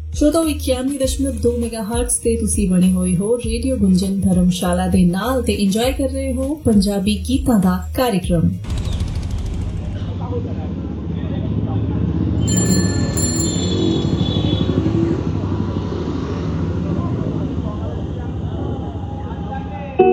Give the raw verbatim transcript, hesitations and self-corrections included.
श्रोताओ इक्यानवे दशमलव दो मेगाहर्ट्ज ਤੇ ਤੁਸੀਂ ਬਣੇ ਹੋਏ ਹੋ ਰੇਡੀਓ ਗੁੰਜਨ ਧਰਮਸ਼ਾਲਾ ਦੇ ਨਾਲ ਤੇ ਇੰਜੋਏ ਕਰ ਰਹੇ ਹੋ ਪੰਜਾਬੀ ਗੀਤਾਂ ਦਾ कार्यक्रम।